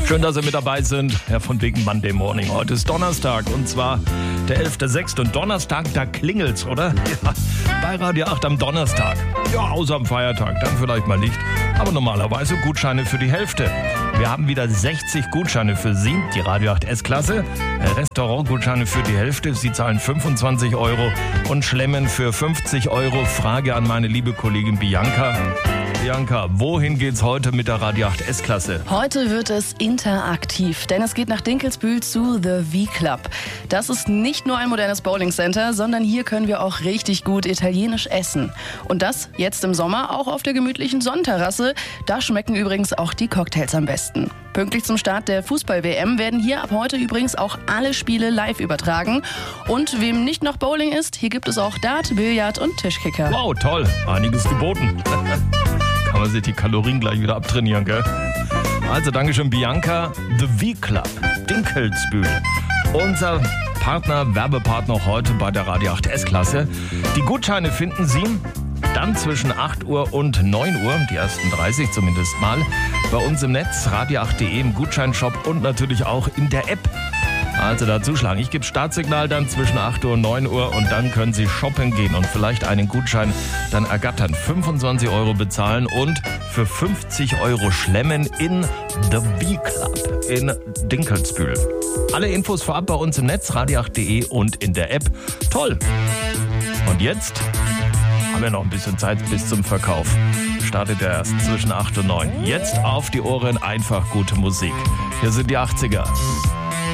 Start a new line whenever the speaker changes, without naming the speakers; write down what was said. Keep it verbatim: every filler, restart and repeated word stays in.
Schön, dass Sie mit dabei sind, Herr von Big Monday Morning. Heute ist Donnerstag und zwar der elfter sechster Und Donnerstag, da klingelt's, oder? Ja, bei Radio acht am Donnerstag. Ja, außer am Feiertag, dann vielleicht mal nicht. Aber normalerweise Gutscheine für die Hälfte. Wir haben wieder sechzig Gutscheine für Sie, die Radio acht S-Klasse. Restaurantgutscheine für die Hälfte. Sie zahlen fünfundzwanzig Euro und schlemmen für fünfzig Euro. Frage an meine liebe Kollegin Bianca. Bianca, wohin geht's heute mit der Radio acht S-Klasse?
Heute wird es interaktiv, denn es geht nach Dinkelsbühl zu The V-Club. Das ist nicht nur ein modernes Bowlingcenter, sondern hier können wir auch richtig gut italienisch essen. Und das jetzt im Sommer auch auf der gemütlichen Sonnenterrasse. Da schmecken übrigens auch die Cocktails am besten. Pünktlich zum Start der Fußball-W M werden hier ab heute übrigens auch alle Spiele live übertragen. Und wem nicht noch Bowling ist, hier gibt es auch Dart, Billard und Tischkicker.
Wow, toll. Einiges geboten. Kann man sich die Kalorien gleich wieder abtrainieren, gell? Also, Dankeschön, Bianca. The V-Club, Dinkelsbühl. Unser Partner, Werbepartner heute bei der Radio acht S-Klasse. Die Gutscheine finden Sie dann zwischen acht Uhr und neun Uhr, die ersten dreißig zumindest mal, bei uns im Netz, radio acht punkt de, im Gutscheinshop und natürlich auch in der App. Also da zuschlagen. Ich gebe Startsignal dann zwischen acht Uhr und neun Uhr und dann können Sie shoppen gehen und vielleicht einen Gutschein dann ergattern. fünfundzwanzig Euro bezahlen und für fünfzig Euro schlemmen in The V-Club in Dinkelsbühl. Alle Infos vorab bei uns im Netz, radio acht punkt de und in der App. Toll! Und jetzt haben wir noch ein bisschen Zeit bis zum Verkauf. Startet er erst zwischen acht und neun. Jetzt auf die Ohren, einfach gute Musik. Hier sind die achtziger.